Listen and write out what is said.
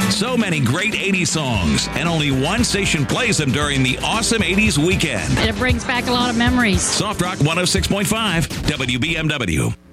So many great 80s songs, and only one station plays them during the awesome 80s weekend. It brings back a lot of memories. Soft Rock 106.5, WBMW.